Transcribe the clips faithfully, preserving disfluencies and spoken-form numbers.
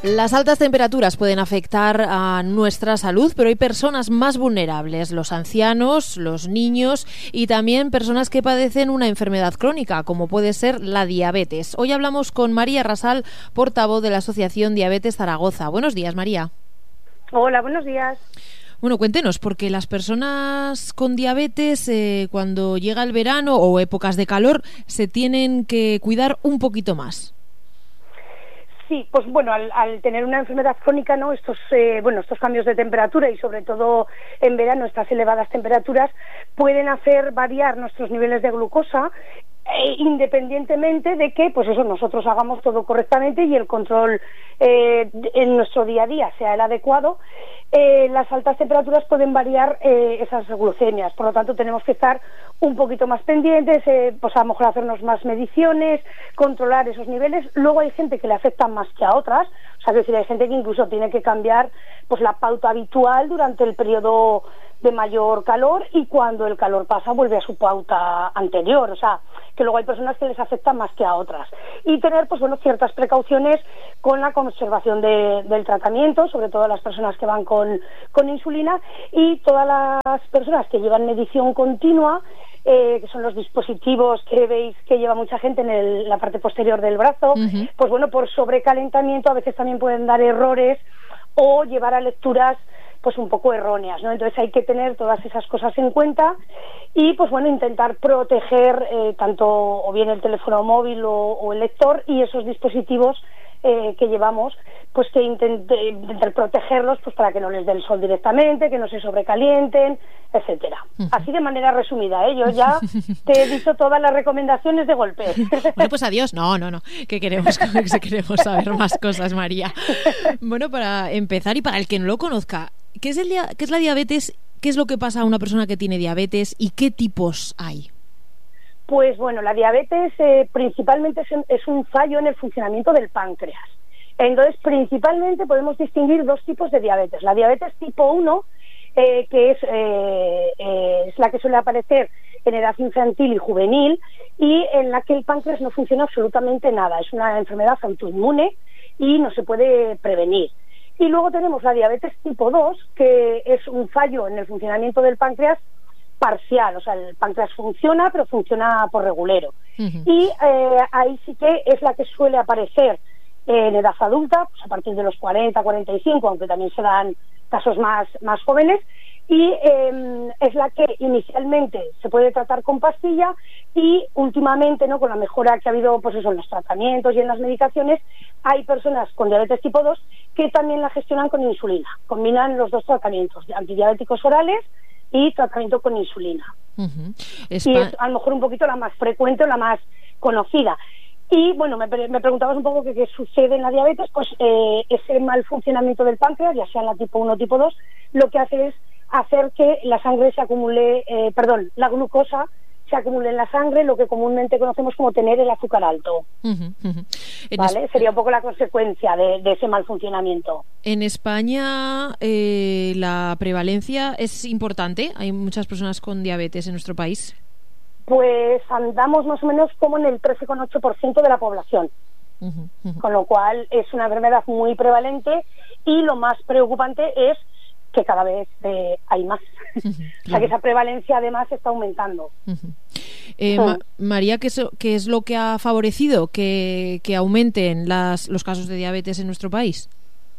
Las altas temperaturas pueden afectar a nuestra salud, pero hay personas más vulnerables, los ancianos, los niños y también personas que padecen una enfermedad crónica, como puede ser la diabetes. Hoy hablamos con María Rasal, portavoz de la Asociación Diabetes Zaragoza. Buenos días, María. Hola, buenos días. Bueno, cuéntenos, porque las personas con diabetes, eh, cuando llega el verano o épocas de calor, se tienen que cuidar un poquito más. Sí, pues bueno, al, al tener una enfermedad crónica, ¿no? Estos, eh, bueno, estos cambios de temperatura y sobre todo en verano estas elevadas temperaturas pueden hacer variar nuestros niveles de glucosa, eh, independientemente de que, pues eso, nosotros hagamos todo correctamente y el control eh, en nuestro día a día sea el adecuado. Eh, las altas temperaturas pueden variar eh, esas glucemias, por lo tanto tenemos que estar un poquito más pendientes, eh, pues a lo mejor hacernos más mediciones, controlar esos niveles. Luego hay gente que le afectan más que a otras, o sea, que decir, hay gente que incluso tiene que cambiar pues la pauta habitual durante el periodo de mayor calor y cuando el calor pasa vuelve a su pauta anterior, o sea, que luego hay personas que les afectan más que a otras. Y tener, pues bueno, ciertas precauciones con la conservación de, del tratamiento, sobre todo las personas que van con, con insulina y todas las personas que llevan medición continua, eh, que son los dispositivos que veis que lleva mucha gente en el, la parte posterior del brazo, uh-huh. Pues bueno, por sobrecalentamiento a veces también pueden dar errores o llevar a lecturas pues un poco erróneas, ¿no? Entonces hay que tener todas esas cosas en cuenta y pues bueno, intentar proteger eh, tanto o bien el teléfono móvil o, o el lector y esos dispositivos eh, que llevamos, pues que intente, intentar protegerlos pues para que no les dé el sol directamente, que no se sobrecalienten, etcétera. Uh-huh. Así de manera resumida, ¿eh? Yo ya te he dicho todas las recomendaciones de golpe. Bueno, pues adiós. No, no, no, que queremos, que queremos saber más cosas, María. Bueno, para empezar y para el que no lo conozca, ¿Qué es, el dia- ¿Qué es la diabetes? ¿Qué es lo que pasa a una persona que tiene diabetes? ¿Y qué tipos hay? Pues bueno, la diabetes eh, principalmente es, es un fallo en el funcionamiento del páncreas. Entonces, principalmente podemos distinguir dos tipos de diabetes. La diabetes tipo uno, eh, que es, eh, eh, es la que suele aparecer en edad infantil y juvenil, y en la que el páncreas no funciona absolutamente nada. Es una enfermedad autoinmune y no se puede prevenir. Y luego tenemos la diabetes tipo dos, que es un fallo en el funcionamiento del páncreas parcial, o sea, el páncreas funciona, pero funciona por regulero. Uh-huh. Y eh, ahí sí que es la que suele aparecer en edad adulta, pues a partir de los cuarenta, cuarenta y cinco, aunque también se dan casos más, más jóvenes, y eh, es la que inicialmente se puede tratar con pastilla y últimamente, ¿no?, con la mejora que ha habido pues eso, en los tratamientos y en las medicaciones, hay personas con diabetes tipo dos que también la gestionan con insulina. Combinan los dos tratamientos, antidiabéticos orales y tratamiento con insulina. Uh-huh. Espa- y es a lo mejor un poquito la más frecuente o la más conocida. Y bueno, me, me preguntabas un poco qué, qué sucede en la diabetes, pues eh, ese mal funcionamiento del páncreas, ya sea en la tipo uno o tipo dos, lo que hace es hacer que la sangre se acumule, eh, perdón, la glucosa se acumule en la sangre, lo que comúnmente conocemos como tener el azúcar alto. Uh-huh, uh-huh. ¿Vale? Es... Sería un poco la consecuencia de, de ese mal funcionamiento. En España eh, la prevalencia es importante, hay muchas personas con diabetes en nuestro país. Pues andamos más o menos como en el trece coma ocho por ciento de la población, uh-huh, uh-huh. Con lo cual es una enfermedad muy prevalente y lo más preocupante es que cada vez eh, hay más. Uh-huh, claro. O sea que esa prevalencia además está aumentando. Uh-huh. Eh, uh-huh. Ma- María, ¿qué es, ¿qué es lo que ha favorecido que, que aumenten las, los casos de diabetes en nuestro país?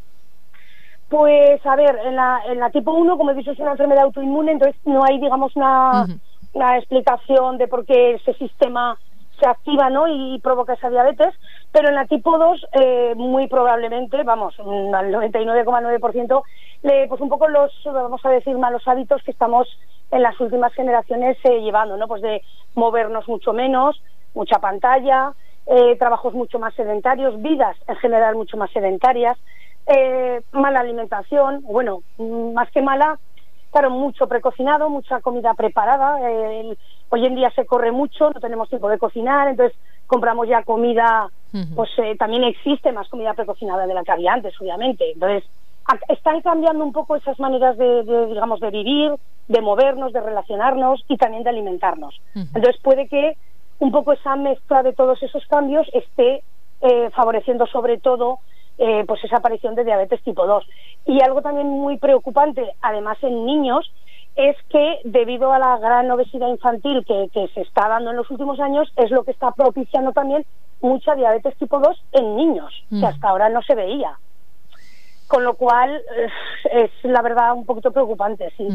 Pues a ver, en la, en la tipo uno, como he dicho, es una enfermedad autoinmune, entonces no hay, digamos, una, uh-huh. una explicación de por qué ese sistema se activa, ¿no?, y provoca esa diabetes, pero en la tipo dos eh, muy probablemente, vamos, al noventa y nueve coma nueve por ciento, le, pues un poco los, vamos a decir, malos hábitos que estamos en las últimas generaciones eh, llevando, ¿no?, pues de movernos mucho menos, mucha pantalla, eh, trabajos mucho más sedentarios, vidas en general mucho más sedentarias, eh, mala alimentación, bueno, más que mala, claro, mucho precocinado, mucha comida preparada. Eh, hoy en día se corre mucho, no tenemos tiempo de cocinar, entonces compramos ya comida, uh-huh. pues eh, también existe más comida precocinada de la que había antes, obviamente. Entonces, a, están cambiando un poco esas maneras de, de, digamos, de vivir, de movernos, de relacionarnos y también de alimentarnos. Uh-huh. Entonces puede que un poco esa mezcla de todos esos cambios esté eh, favoreciendo sobre todo eh, pues esa aparición de diabetes tipo dos. Y algo también muy preocupante, además en niños, es que debido a la gran obesidad infantil que, que se está dando en los últimos años, es lo que está propiciando también mucha diabetes tipo dos en niños, mm. que hasta ahora no se veía. Con lo cual es, es la verdad un poquito preocupante, sí.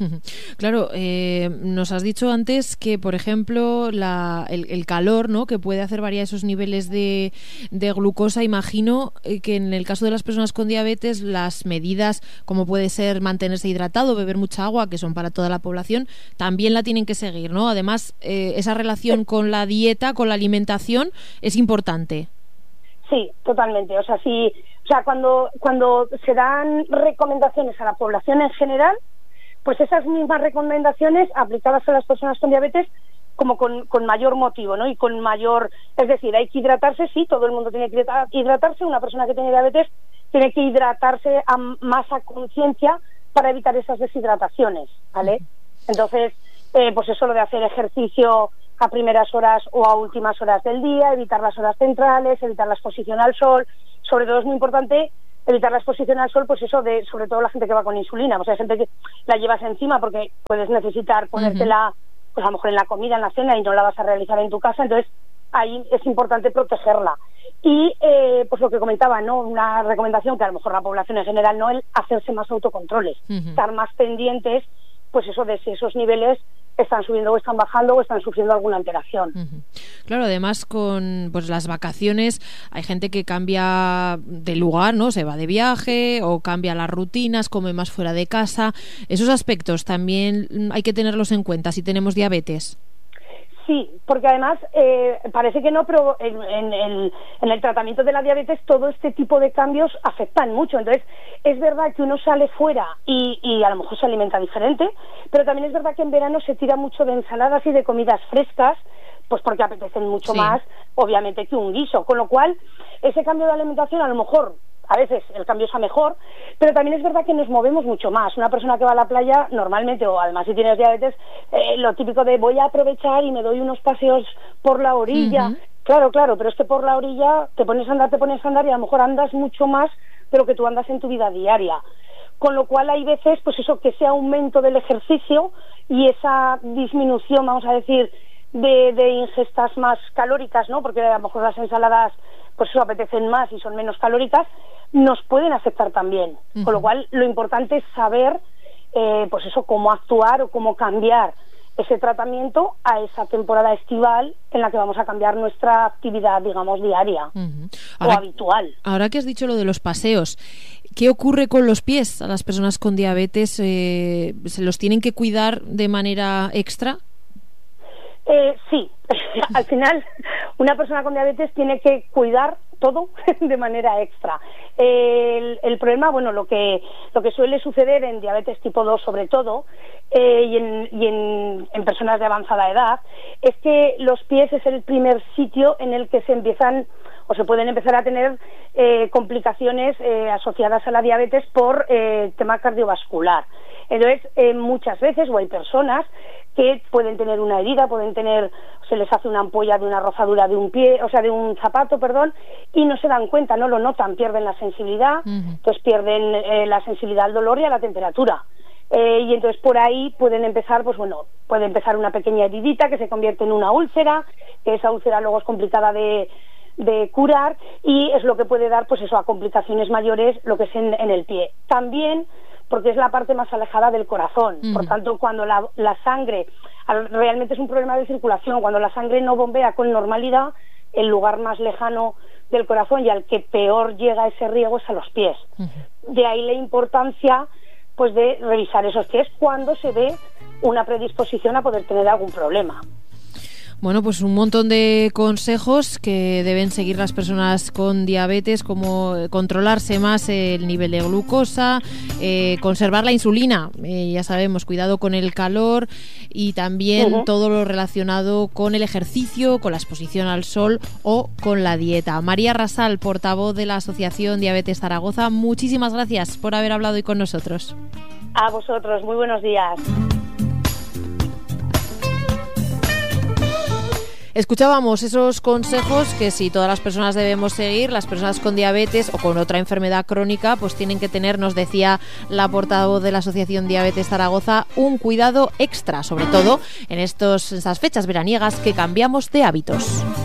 Claro, eh, nos has dicho antes que, por ejemplo, la, el, el calor, ¿no?, que puede hacer variar esos niveles de, de glucosa. Imagino que en el caso de las personas con diabetes, las medidas, como puede ser mantenerse hidratado, beber mucha agua, que son para toda la población, también la tienen que seguir, ¿no? Además, eh, esa relación con la dieta, con la alimentación, es importante. Sí, totalmente. O sea, sí, o sea, cuando cuando se dan recomendaciones a la población en general, pues esas mismas recomendaciones aplicadas a las personas con diabetes como con, con mayor motivo, ¿no? Y con mayor, es decir, hay que hidratarse, sí, todo el mundo tiene que hidratarse, una persona que tiene diabetes tiene que hidratarse a, más a conciencia para evitar esas deshidrataciones, ¿vale? Entonces, eh, pues eso, lo de hacer ejercicio a primeras horas o a últimas horas del día, evitar las horas centrales, evitar la exposición al sol. Sobre todo es muy importante evitar la exposición al sol, pues eso de, sobre todo la gente que va con insulina, o sea, gente que la llevas encima porque puedes necesitar ponértela, pues a lo mejor en la comida, en la cena, y no la vas a realizar en tu casa, entonces ahí es importante protegerla. Y eh, pues lo que comentaba, ¿no?, una recomendación que a lo mejor la población en general no, es hacerse más autocontroles, uh-huh. estar más pendientes, pues eso de si esos niveles están subiendo o están bajando o están sufriendo alguna alteración. Uh-huh. Claro, además con pues las vacaciones hay gente que cambia de lugar, ¿no? Se va de viaje o cambia las rutinas, come más fuera de casa. Esos aspectos también hay que tenerlos en cuenta si tenemos diabetes. Sí, porque además eh, parece que no, pero en, en, el, en el tratamiento de la diabetes todo este tipo de cambios afectan mucho. Entonces, es verdad que uno sale fuera y, y a lo mejor se alimenta diferente, pero también es verdad que en verano se tira mucho de ensaladas y de comidas frescas, pues porque apetecen mucho sí. más, obviamente, que un guiso. Con lo cual, ese cambio de alimentación a lo mejor, a veces el cambio es a mejor, pero también es verdad que nos movemos mucho más. Una persona que va a la playa, normalmente, o además si tienes diabetes, eh, lo típico de voy a aprovechar y me doy unos paseos por la orilla. Uh-huh. Claro, claro, pero es que por la orilla te pones a andar, te pones a andar y a lo mejor andas mucho más de lo que tú andas en tu vida diaria. Con lo cual hay veces, pues eso, que ese aumento del ejercicio y esa disminución, vamos a decir, de, de ingestas más calóricas, ¿no? Porque a lo mejor las ensaladas, pues eso, apetecen más y son menos calóricas, nos pueden afectar también. Uh-huh. Con lo cual, lo importante es saber, eh, pues eso, cómo actuar o cómo cambiar ese tratamiento a esa temporada estival en la que vamos a cambiar nuestra actividad, digamos, diaria uh-huh. ahora, o habitual. Ahora que has dicho lo de los paseos, ¿qué ocurre con los pies a las personas con diabetes? Eh, ¿Se los tienen que cuidar de manera extra? Eh, sí, al final una persona con diabetes tiene que cuidar todo de manera extra. El, el problema, bueno, lo que lo que suele suceder en diabetes tipo dos sobre todo, eh, y, en, y en, en personas de avanzada edad, es que los pies es el primer sitio en el que se empiezan o se pueden empezar a tener eh, complicaciones eh, asociadas a la diabetes por eh, tema cardiovascular. Entonces, eh, muchas veces, o hay personas que pueden tener una herida, pueden tener, se les hace una ampolla de una rozadura de un pie, o sea, de un zapato, perdón, y no se dan cuenta, no lo notan, pierden la sensibilidad, uh-huh. entonces pierden eh, la sensibilidad al dolor y a la temperatura. Eh, y entonces por ahí pueden empezar, pues bueno, puede empezar una pequeña heridita que se convierte en una úlcera, que esa úlcera luego es complicada de, de curar, y es lo que puede dar, pues eso, a complicaciones mayores, lo que es en, en el pie. También porque es la parte más alejada del corazón. Uh-huh. Por tanto, cuando la, la sangre, realmente es un problema de circulación, cuando la sangre no bombea con normalidad, el lugar más lejano del corazón y al que peor llega ese riego es a los pies. Uh-huh. De ahí la importancia, pues, de revisar esos pies cuando se ve una predisposición a poder tener algún problema. Bueno, pues un montón de consejos que deben seguir las personas con diabetes, como controlarse más el nivel de glucosa, eh, conservar la insulina, eh, ya sabemos, cuidado con el calor y también uh-huh. todo lo relacionado con el ejercicio, con la exposición al sol o con la dieta. María Rasal, portavoz de la Asociación Diabetes Zaragoza, muchísimas gracias por haber hablado hoy con nosotros. A vosotros, muy buenos días. Escuchábamos esos consejos que si todas las personas debemos seguir, las personas con diabetes o con otra enfermedad crónica, pues tienen que tener, nos decía la portavoz de la Asociación Diabetes Zaragoza, un cuidado extra, sobre todo en estos, estas fechas veraniegas que cambiamos de hábitos.